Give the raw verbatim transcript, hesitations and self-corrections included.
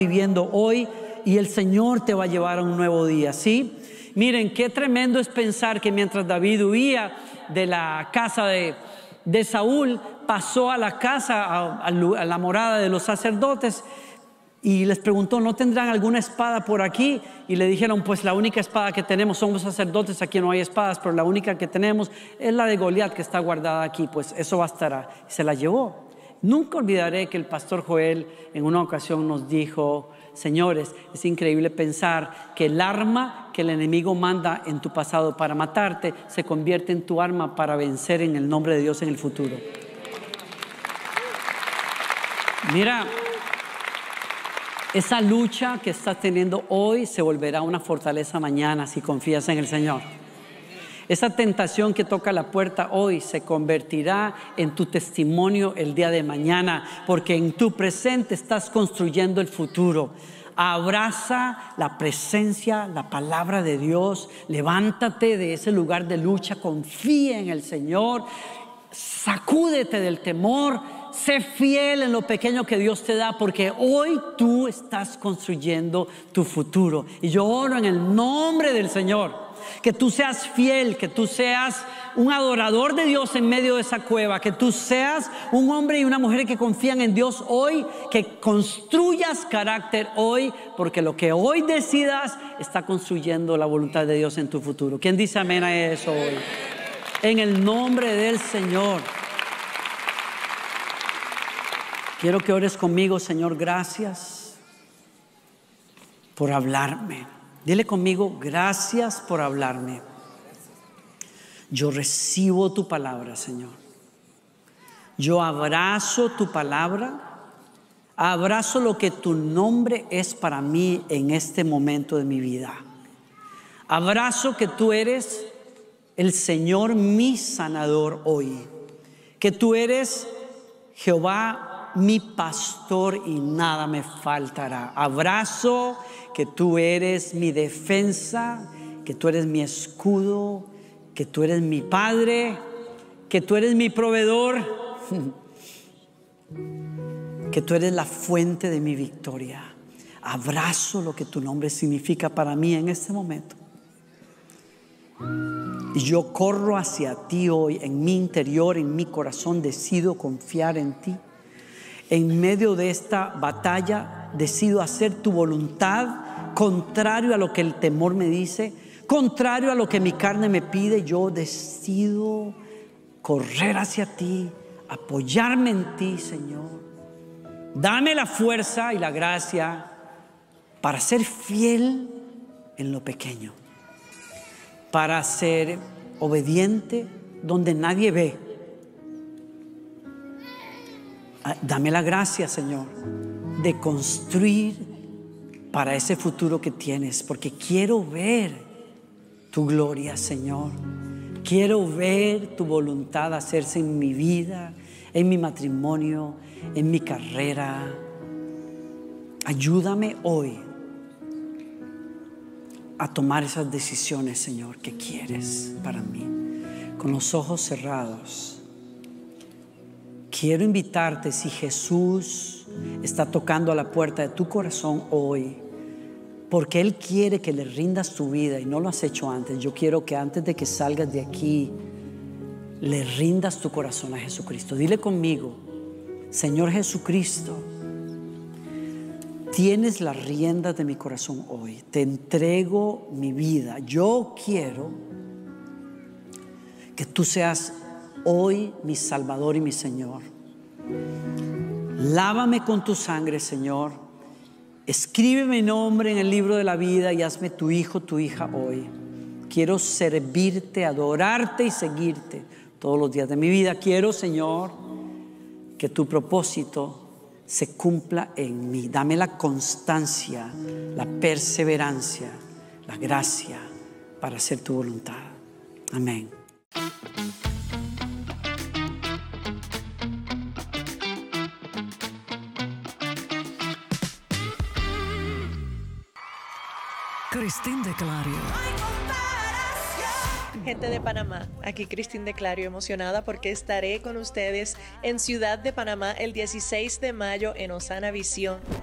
viviendo hoy, y el Señor te va a llevar a un nuevo día, ¿sí? Miren, qué tremendo es pensar que mientras David huía de la casa de, de Saúl, pasó a la casa, a, a la morada de los sacerdotes, y les preguntó, ¿no tendrán alguna espada por aquí? Y le dijeron, pues la única espada que tenemos, somos sacerdotes, aquí no hay espadas, pero la única que tenemos es la de Goliat, que está guardada aquí, pues eso bastará. Y se la llevó. Nunca olvidaré que el pastor Joel en una ocasión nos dijo, señores, es increíble pensar que el arma que el enemigo manda en tu pasado para matarte se convierte en tu arma para vencer en el nombre de Dios en el futuro. Mira, esa lucha que estás teniendo hoy se volverá una fortaleza mañana si confías en el Señor. Esa tentación que toca la puerta hoy se convertirá en tu testimonio el día de mañana, porque en tu presente estás construyendo el futuro. Abraza la presencia, la palabra de Dios. Levántate de ese lugar de lucha, confía en el Señor, sacúdete del temor, sé fiel en lo pequeño que Dios te da, porque hoy tú estás construyendo tu futuro. Y yo oro en el nombre del Señor que tú seas fiel, que tú seas un adorador de Dios en medio de esa cueva, que tú seas un hombre y una mujer que confían en Dios hoy, que construyas carácter hoy, porque lo que hoy decidas está construyendo la voluntad de Dios en tu futuro. ¿Quién dice amén a eso hoy? En el nombre del Señor. Quiero que ores conmigo, Señor, gracias por hablarme. Dile conmigo, gracias por hablarme. Yo recibo tu palabra, Señor. Yo abrazo tu palabra. Abrazo lo que tu nombre es para mí en este momento de mi vida. Abrazo que tú eres el Señor, mi sanador hoy. Que tú eres Jehová, mi pastor, y nada me faltará. Abrazo que tú eres mi defensa, que tú eres mi escudo, que tú eres mi Padre, que tú eres mi proveedor, que tú eres la fuente de mi victoria. Abrazo lo que tu nombre significa para mí en este momento. Y yo corro hacia ti hoy, en mi interior, en mi corazón, decido confiar en ti. En medio de esta batalla decido hacer tu voluntad, contrario a lo que el temor me dice, contrario a lo que mi carne me pide. Yo decido correr hacia ti, apoyarme en ti, Señor. Dame la fuerza y la gracia para ser fiel en lo pequeño, para ser obediente donde nadie ve. Dame la gracia, Señor, de construir para ese futuro que tienes, porque quiero ver tu gloria, Señor. Quiero ver tu voluntad hacerse en mi vida, en mi matrimonio, en mi carrera. Ayúdame hoy a tomar esas decisiones, Señor, que quieres para mí. Con los ojos cerrados, quiero invitarte, si Jesús está tocando a la puerta de tu corazón hoy, porque Él quiere que le rindas tu vida y no lo has hecho antes. Yo quiero que antes de que salgas de aquí, le rindas tu corazón a Jesucristo. Dile conmigo, Señor Jesucristo, tienes las riendas de mi corazón hoy. Te entrego mi vida. Yo quiero que tú seas hoy mi Salvador y mi Señor. Lávame con tu sangre, Señor. Escribe mi nombre en el libro de la vida y hazme tu hijo, tu hija hoy. Quiero servirte, adorarte y seguirte todos los días de mi vida. Quiero, Señor, que tu propósito se cumpla en mí. Dame la constancia, la perseverancia, la gracia para hacer tu voluntad. Amén. Cristín de Clario. Gente de Panamá, aquí Cristín de Clario, emocionada porque estaré con ustedes en Ciudad de Panamá el dieciséis de mayo en Osana Visión.